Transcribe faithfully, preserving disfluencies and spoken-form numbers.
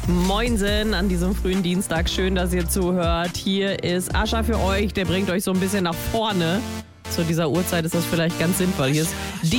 Moinsen an diesem frühen Dienstag. Schön, dass ihr zuhört. Hier ist Ascha für euch. Der bringt euch so ein bisschen nach vorne. Zu dieser Uhrzeit ist das vielleicht ganz sinnvoll. Hier ist